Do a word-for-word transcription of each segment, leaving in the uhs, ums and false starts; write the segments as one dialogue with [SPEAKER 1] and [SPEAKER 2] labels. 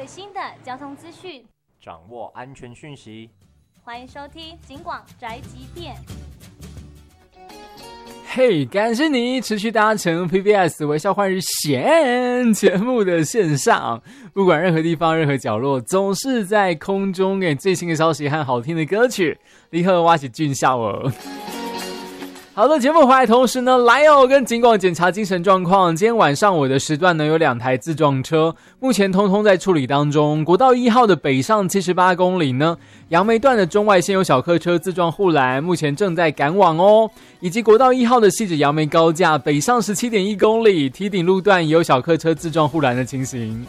[SPEAKER 1] 新的交通资讯，
[SPEAKER 2] 掌握安全讯息。
[SPEAKER 1] 欢迎收听警广宅急便。
[SPEAKER 3] 嘿、hey, 感谢你持续搭乘 P B S 微笑换日线节目的线上，不管任何地方任何角落，总是在空中给最新的消息和好听的歌曲。你好，我是俊孝儿。好的，节目回来同时呢，来哦，跟警广检查精神状况。今天晚上我的时段呢有两台自撞车，目前通通在处理当中。国道一号的北上七十八公里呢，杨梅段的中外线有小客车自撞护栏，目前正在赶往哦。以及国道一号的汐止杨梅高架北上 十七点一公里，堤顶路段也有小客车自撞护栏的情形。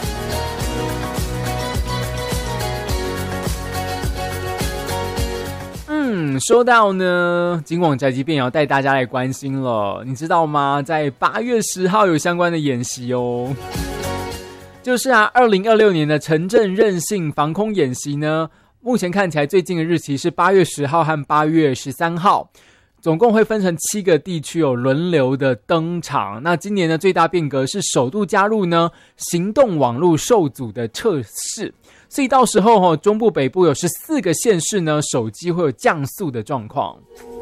[SPEAKER 3] 嗯，说到呢，警广宅急便也要带大家来关心了，你知道吗？在八月十号有相关的演习哦，就是啊，二零二六年的城镇韧性防空演习呢，目前看起来最近的日期是八月十号和八月十三号，总共会分成七个地区有轮流的登场。那今年的最大变革是首度加入呢行动网络受阻的测试。所以到时候、哦、中部北部有十四个县市呢，手机会有降速的状况。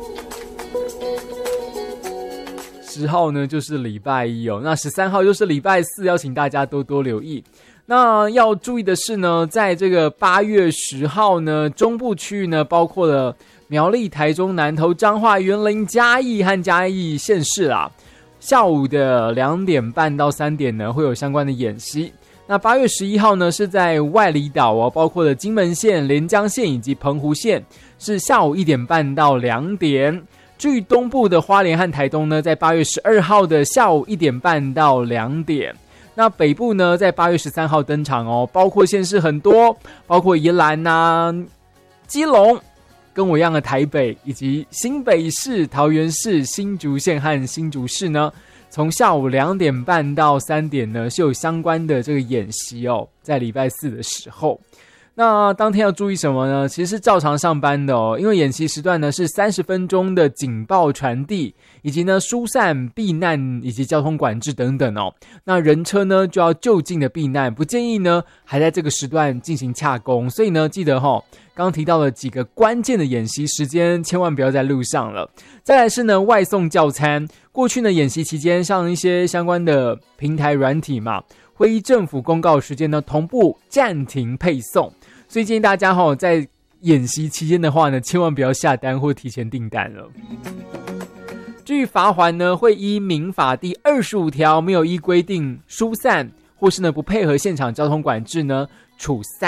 [SPEAKER 3] 十号呢就是礼拜一哦，那十三号就是礼拜四，要请大家多多留意。那要注意的是呢，在这个八月十号呢，中部区域呢，包括了苗栗、台中、南投、彰化、员林、嘉义和嘉义县市啦。下午的两点半到三点呢，会有相关的演习。那八月十一号呢，是在外里岛哦，包括了金门县、连江县以及澎湖县，是下午一点半到两点。至于东部的花莲和台东呢，在八月十二号的下午一点半到两点。那北部呢，在八月十三号登场哦，包括县市很多，包括宜兰啊、基隆，跟我一样的台北，以及新北市、桃园市、新竹县和新竹市呢。从下午两点半到三点呢，是有相关的这个演习哦，在礼拜四的时候。那当天要注意什么呢？其实是照常上班的哦，因为演习时段呢是三十分钟的警报传递，以及呢疏散避难以及交通管制等等哦。那人车呢就要就近的避难，不建议呢还在这个时段进行洽公。所以呢，记得哦，刚刚提到了几个关键的演习时间，千万不要在路上了。再来是呢外送教餐，过去呢演习期间，像一些相关的平台软体嘛，会依政府公告时间呢同步暂停配送。所以建议大家、哦、在演习期间的话呢，千万不要下单或提前订单了。至于罚锾呢，会依民法第二十五条，没有依规定疏散或是呢不配合现场交通管制呢，处三